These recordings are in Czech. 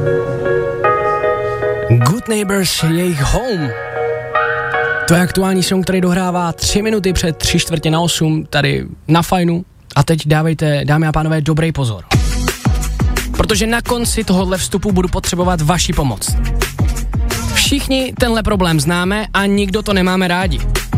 Good Neighbors, jejich Home. To je aktuální song, který dohrává 3 minuty před 7:45 tady na Fajnu. A teď dávejte, dámy a pánové, dobrý pozor. Protože na konci tohohle vstupu budu potřebovat vaši pomoc. Všichni tenhle problém známe a nikdo to nemáme rádi.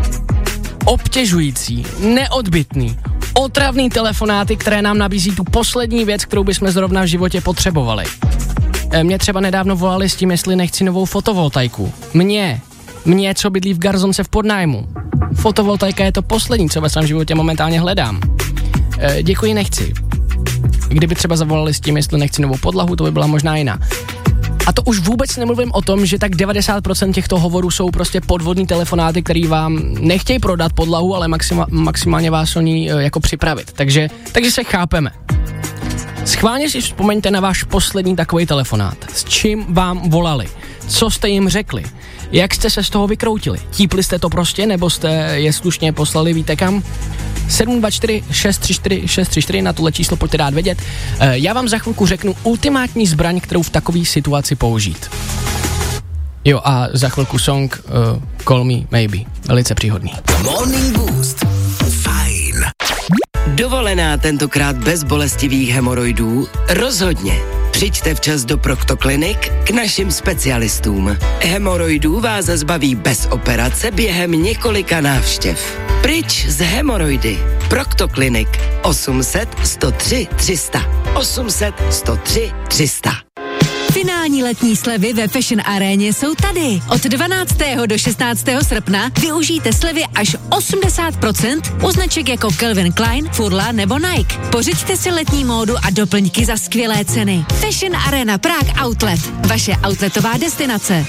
Obtěžující, neodbytný, otravný telefonáty, které nám nabízí tu poslední věc, kterou bychom zrovna v životě potřebovali. Mě třeba nedávno volali s tím, jestli nechci novou fotovoltaiku. Mě, co bydlí v garzonce v podnájmu. Fotovoltaika je to poslední, co ve svém životě momentálně hledám. Děkuji, nechci. Kdyby třeba zavolali s tím, jestli nechci novou podlahu, to by byla možná jiná. A to už vůbec nemluvím o tom, že tak 90% těchto hovorů jsou prostě podvodní telefonáty, který vám nechtějí prodat podlahu, ale maximálně vás o ní jako připravit. Takže se chápeme. Schválně si vzpomeňte na váš poslední takový telefonát. S čím vám volali? Co jste jim řekli? Jak jste se z toho vykroutili? Típli jste to prostě, nebo jste je slušně poslali, víte kam? 724 634 634, na tohle číslo pojďte dát vědět. Já vám za chvilku řeknu ultimátní zbraň, kterou v takové situaci použít. Jo, a za chvilku song Call Me Maybe. Velice příhodný. Morning Boost. Fajn. Dovolená tentokrát bez bolestivých hemoroidů? Rozhodně. Přijďte včas do Proctoclinic k našim specialistům. Hemoroidů vás zbaví bez operace během několika návštěv. Pryč z hemoroidy. Proctoclinic 800 103 300. 800 103 300. Finální letní slevy ve Fashion Aréně jsou tady. Od 12. do 16. srpna využijte slevy až 80% u značek jako Calvin Klein, Furla nebo Nike. Pořiďte si letní módu a doplňky za skvělé ceny. Fashion Arena Prague Outlet. Vaše outletová destinace.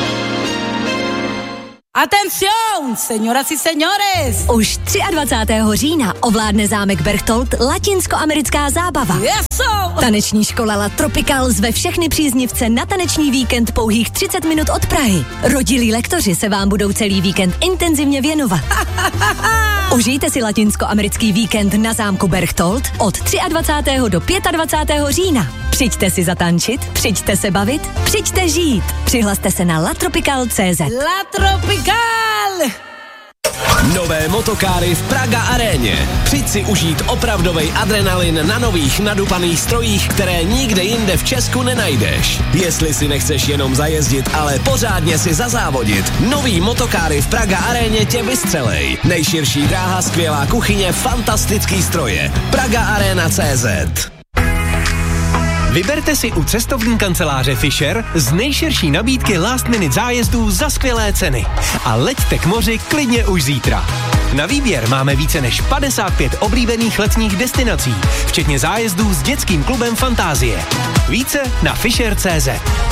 Atención, señoras y señores! Už 23. října ovládne zámek Berchtold latinskoamerická zábava. Eso! Taneční škola La Tropical zve všechny příznivce na taneční víkend pouhých 30 minut od Prahy. Rodilí lektoři se vám budou celý víkend intenzivně věnovat. Užijte si latinskoamerický víkend na zámku Berchtold od 23. do 25. října. Přijďte si zatančit, přijďte se bavit, přijďte žít. Přihlaste se na latropical.cz. La Tropical! Nové motokáry v Praga Aréně. Přijď si užít opravdovej adrenalin na nových nadupaných strojích, které nikde jinde v Česku nenajdeš. Jestli si nechceš jenom zajezdit, ale pořádně si zazávodit, nový motokáry v Praga Aréně tě vystřelej. Nejširší dráha, skvělá kuchyně, fantastický stroje. PragaArena.cz. Vyberte si u cestovní kanceláře Fisher z nejširší nabídky last minute zájezdů za skvělé ceny. A leďte k moři klidně už zítra. Na výběr máme více než 55 oblíbených letních destinací, včetně zájezdů s dětským klubem Fantázie. Více na Fisher.cz.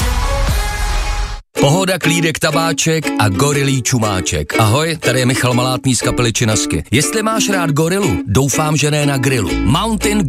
Pohoda, klídek, tabáček a gorilí čumáček. Ahoj, tady je Michal Malátný z kapely Činasky. Jestli máš rád gorilu, doufám, že ne na grilu. Mountain